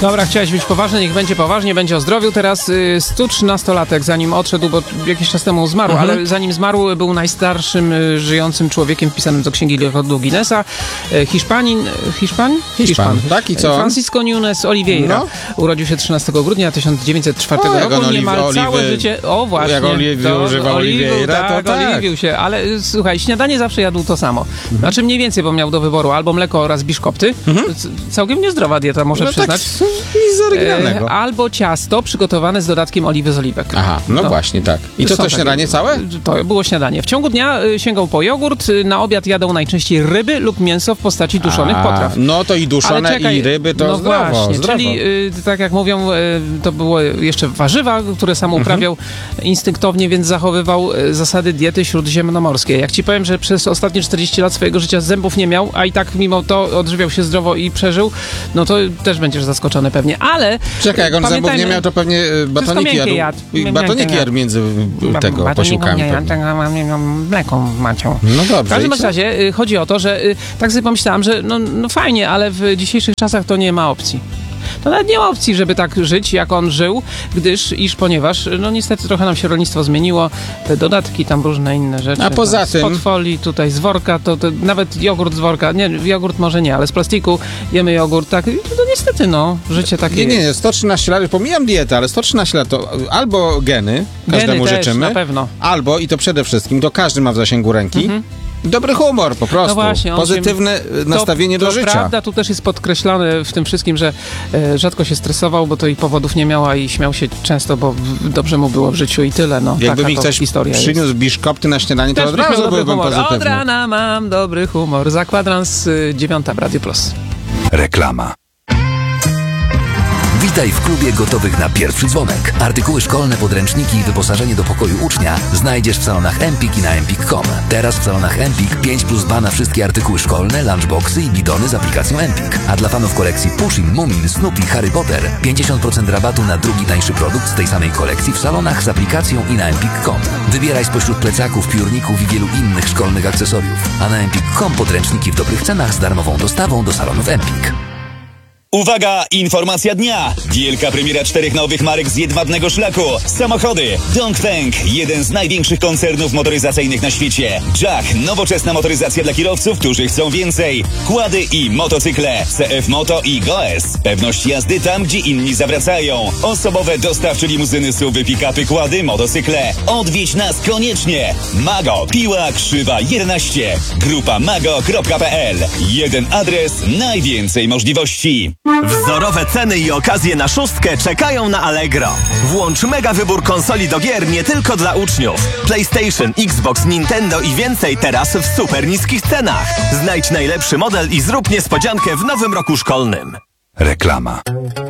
Dobra, chciałeś być poważny, niech będzie poważnie, będzie o zdrowiu. Teraz 113-latek, zanim odszedł, bo jakiś czas temu zmarł, ale zanim zmarł, był najstarszym żyjącym człowiekiem wpisanym do Księgi Rekordu Guinnessa. Hiszpan? Tak, i co? Francisco Nunes Oliveira. No. Urodził się 13 grudnia 1904 roku. Niemal całe życie... O, właśnie. Jak używał Oliveira, to tak. Oliwił się, ale słuchaj, śniadanie zawsze jadł to samo. Znaczy mniej więcej, bo miał do wyboru albo mleko oraz biszkopty. Całkiem niezdrowa dieta, muszę przyznać. Tak, nic oryginalnego. Albo ciasto przygotowane z dodatkiem oliwy z oliwek. Aha, no właśnie, tak. I to śniadanie całe? To było śniadanie. W ciągu dnia sięgał po jogurt, na obiad jadał najczęściej ryby lub mięso w postaci duszonych potraw. No to i duszone, i ryby to zdrowo. Właśnie, czyli tak jak mówią, to było jeszcze warzywa, które sam uprawiał instynktownie, więc zachowywał zasady diety śródziemnomorskiej. Jak ci powiem, że przez ostatnie 40 lat swojego życia zębów nie miał, a i tak mimo to odżywiał się zdrowo i przeżył, no to też będziesz zaskoczony pewnie, ale... Czekaj, jak on zębów nie miał, to pewnie batoniki jadł. Batoniki jadł między tego posiłkami. Mleko macią. No dobrze. W każdym razie chodzi o to, że tak sobie pomyślałam, że no fajnie, ale w dzisiejszych czasach to nie ma opcji. To nawet nie ma opcji, żeby tak żyć, jak on żył, ponieważ no niestety trochę nam się rolnictwo zmieniło, te dodatki, tam różne inne rzeczy. A poza tym... Z folii, tutaj z worka, to nawet jogurt z worka, nie, jogurt może nie, ale z plastiku jemy jogurt, tak, to niestety życie takie... Nie, 113 lat, pomijam dietę, ale 113 lat to albo geny każdemu też, życzymy, na pewno. Albo, i to przede wszystkim, to każdy ma w zasięgu ręki, dobry humor po prostu, no właśnie, pozytywne nastawienie do życia. Prawda, tu też jest podkreślone w tym wszystkim, że rzadko się stresował, bo to i powodów nie miała i śmiał się często, bo dobrze mu było w życiu i tyle. No, jakby mi ktoś przyniósł biszkopty na śniadanie, to od razu byłbym pozytywny. Od rana mam dobry humor. Za kwadrans 9 w Radio Plus. Reklama. Witaj w klubie gotowych na pierwszy dzwonek. Artykuły szkolne, podręczniki i wyposażenie do pokoju ucznia znajdziesz w salonach Empik i na empik.com. Teraz w salonach Empik 5+2 na wszystkie artykuły szkolne, lunchboxy i bidony z aplikacją Empik. A dla fanów kolekcji Pushing, Mumin, Snoopy, Harry Potter 50% rabatu na drugi tańszy produkt z tej samej kolekcji w salonach z aplikacją i na empik.com. Wybieraj spośród plecaków, piórników i wielu innych szkolnych akcesoriów. A na empik.com podręczniki w dobrych cenach z darmową dostawą do salonów Empik. Uwaga, informacja dnia! Wielka premiera 4 nowych marek z jedwabnego szlaku. Samochody Dongfeng, jeden z największych koncernów motoryzacyjnych na świecie. Jack, nowoczesna motoryzacja dla kierowców, którzy chcą więcej. Kłady i motocykle CF Moto i Goes. Pewność jazdy tam, gdzie inni zawracają. Osobowe dostawcze limuzyny, SUV-y, pick-upy, kłady, motocykle. Odwiedź nas koniecznie. Mago, Piła Krzywa 11. Grupa mago.pl. Jeden adres, najwięcej możliwości. Wzorowe ceny i okazje na szóstkę czekają na Allegro. Włącz mega wybór konsoli do gier nie tylko dla uczniów. PlayStation, Xbox, Nintendo i więcej teraz w super niskich cenach. Znajdź najlepszy model i zrób niespodziankę w nowym roku szkolnym. Reklama.